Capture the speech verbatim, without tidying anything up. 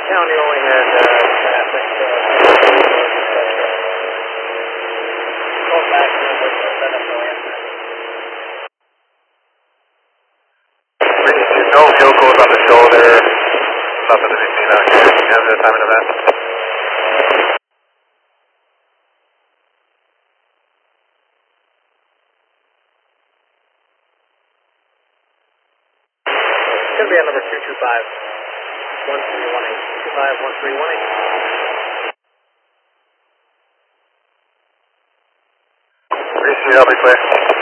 County only had uh, traffic. Uh, Go back to the set up the land. No vehicles on the shoulder. Nothing to be seen out here. End of the time and event. It's going to be on number two two five, one three one eight. two two five, one three one eight. Reach you, I'll be clear.